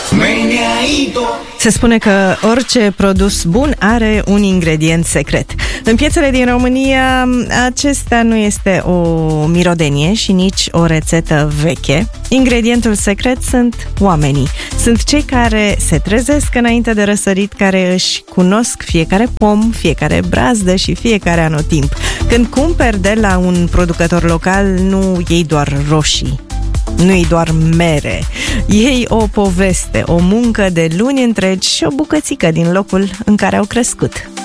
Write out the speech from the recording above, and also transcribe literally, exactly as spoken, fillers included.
Se spune că orice produs bun are un ingredient secret. În piețele din România, acesta nu este o mirodenie și nici o rețetă veche. Ingredientul secret sunt oamenii. Sunt cei care se trezesc înainte de răsărit, care își cunosc fiecare pom, fiecare brazdă și fiecare anotimp. Când cumperi de la un producător local, nu iei doar roșii, nu e doar mere. Ei o poveste, o muncă de luni întregi și o bucățică din locul în care au crescut.